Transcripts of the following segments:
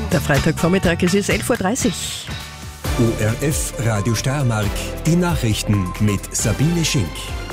Der Freitagvormittag, es ist 11.30 Uhr. ORF Radio Steiermark, die Nachrichten mit Sabine Schink.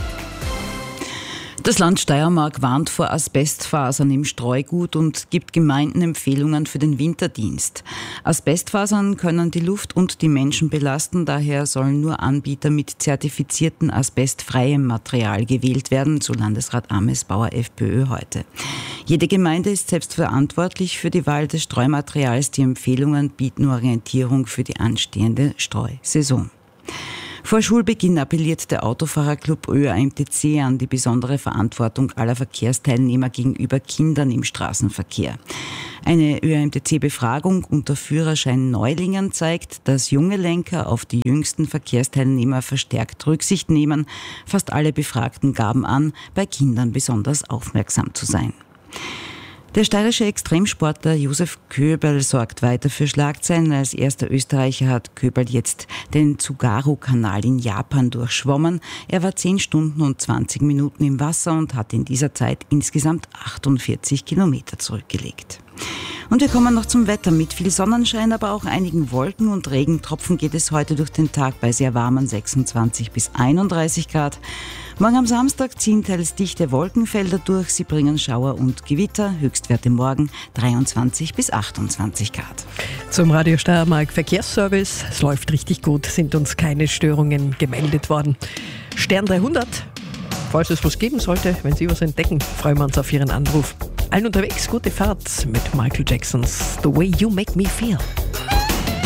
Das Land Steiermark warnt vor Asbestfasern im Streugut und gibt Gemeinden Empfehlungen für den Winterdienst. Asbestfasern können die Luft und die Menschen belasten, daher sollen nur Anbieter mit zertifiziertem asbestfreiem Material gewählt werden, so Landesrat Ames Bauer FPÖ heute. Jede Gemeinde ist selbst verantwortlich für die Wahl des Streumaterials. Die Empfehlungen bieten Orientierung für die anstehende Streusaison. Vor Schulbeginn appelliert der Autofahrerclub ÖAMTC an die besondere Verantwortung aller Verkehrsteilnehmer gegenüber Kindern im Straßenverkehr. Eine ÖAMTC-Befragung unter Führerschein-Neulingen zeigt, dass junge Lenker auf die jüngsten Verkehrsteilnehmer verstärkt Rücksicht nehmen. Fast alle Befragten gaben an, bei Kindern besonders aufmerksam zu sein. Der steirische Extremsportler Josef Köberl sorgt weiter für Schlagzeilen. Als erster Österreicher hat Köberl jetzt den Tsugaru-Kanal in Japan durchschwommen. Er war 10 Stunden und 20 Minuten im Wasser und hat in dieser Zeit insgesamt 48 Kilometer zurückgelegt. Und wir kommen noch zum Wetter. Mit viel Sonnenschein, aber auch einigen Wolken und Regentropfen geht es heute durch den Tag bei sehr warmen 26 bis 31 Grad. Morgen am Samstag ziehen teils dichte Wolkenfelder durch. Sie bringen Schauer und Gewitter. Höchstwerte morgen 23 bis 28 Grad. Zum Radio Steiermark Verkehrsservice. Es läuft richtig gut, sind uns keine Störungen gemeldet worden. Stern 300. Falls es was geben sollte, wenn Sie was entdecken, freuen wir uns auf Ihren Anruf. Allen unterwegs, gute Fahrt mit Michael Jacksons The Way You Make Me Feel.